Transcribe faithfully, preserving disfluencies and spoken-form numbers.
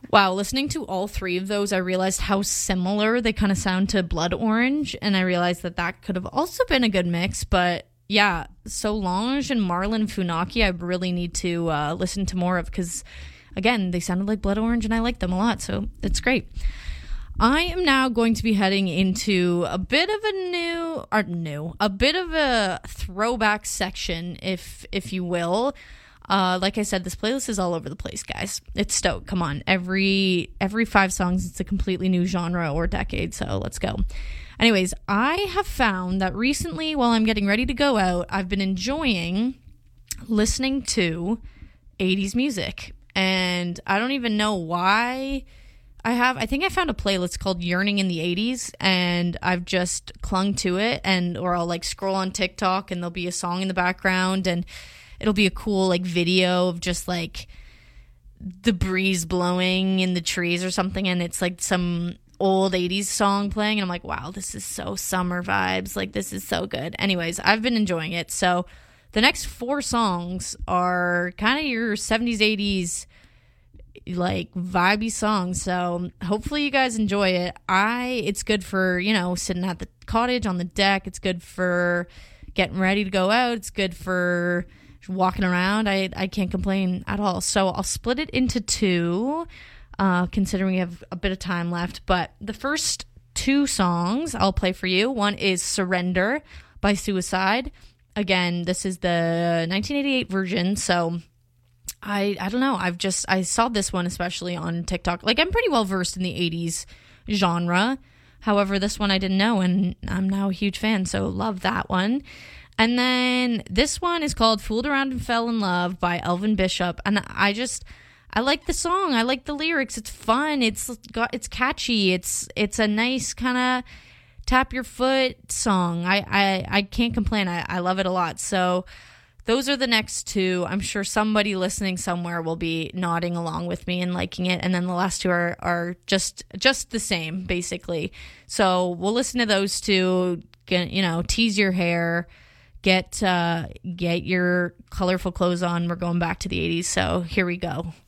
Wow, listening to all three of those, I realized how similar they kind of sound to Blood Orange, and I realized that that could have also been a good mix, but yeah, Solange and Marlon Funaki, I really need to uh, listen to more of, because, again, they sounded like Blood Orange, and I like them a lot, so it's great. I am now going to be heading into a bit of a new, or new, a bit of a throwback section, if if you will. Uh, like I said, this playlist is all over the place, guys. It's stoked. Come on. Every every five songs, it's a completely new genre or decade, so let's go. Anyways, I have found that recently, while I'm getting ready to go out, I've been enjoying listening to eighties music. And I don't even know why I have. I think I found a playlist called Yearning in the eighties, and I've just clung to it, and or I'll like scroll on TikTok and there'll be a song in the background, and it'll be a cool like video of just like the breeze blowing in the trees or something, and it's like some old eighties song playing, and I'm like, wow, this is so summer vibes. Like, this is so good. Anyways, I've been enjoying it. So the next four songs are kind of your seventies, eighties like vibey songs. So hopefully you guys enjoy it. I it's good for, you know, sitting at the cottage on the deck. It's good for getting ready to go out. It's good for walking around. I, I can't complain at all. So I'll split it into two, uh, considering we have a bit of time left. But the first two songs I'll play for you. One is Surrender by Suicide. Again, this is the nineteen eighty-eight version. So I I don't know. I've just, I saw this one especially on TikTok. Like, I'm pretty well versed in the eighties genre. However, this one I didn't know, and I'm now a huge fan. So love that one. And then this one is called Fooled Around and Fell in Love by Elvin Bishop. And I just, I like the song. I like the lyrics. It's fun. It's got, it's catchy. It's, it's a nice kind of tap your foot song. I, I, I can't complain. I, I love it a lot. So those are the next two. I'm sure somebody listening somewhere will be nodding along with me and liking it. And then the last two are, are just, just the same, basically. So we'll listen to those two, get, you know, tease your hair, Get uh, get your colorful clothes on. We're going back to the eighties, so here we go.